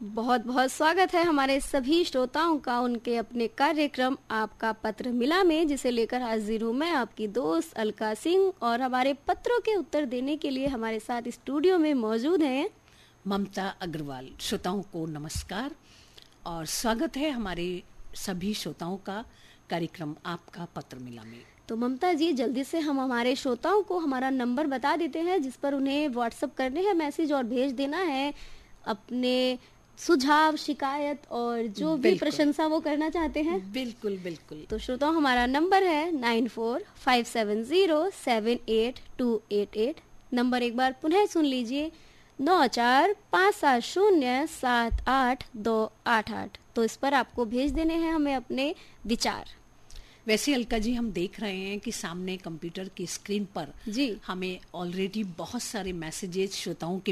बहुत बहुत स्वागत है हमारे सभी श्रोताओं का उनके अपने कार्यक्रम आपका पत्र मिला में, जिसे लेकर हाजिर हूँ मैं आपकी दोस्त अलका सिंह। और हमारे पत्रों के उत्तर देने के लिए हमारे साथ स्टूडियो में मौजूद हैं ममता अग्रवाल। श्रोताओं को नमस्कार और स्वागत है हमारे सभी श्रोताओं का कार्यक्रम आपका पत्र मिला में। तो ममता जी, जल्दी से हम हमारे श्रोताओं को हमारा नंबर बता देते हैं जिस पर उन्हें व्हाट्सएप करने हैं मैसेज और भेज देना है अपने सुझाव, शिकायत और जो भी प्रशंसा वो करना चाहते हैं। बिल्कुल बिल्कुल। तो श्रोताओं, हमारा नंबर है 9457078288। नंबर एक बार पुनः सुन लीजिए, 9457078288। तो इस पर आपको भेज देने हैं हमें अपने विचार। वैसे अलका जी, हम देख रहे हैं कि सामने कंप्यूटर की स्क्रीन पर जी हमें ऑलरेडी बहुत सारे मैसेजेस श्रोताओं के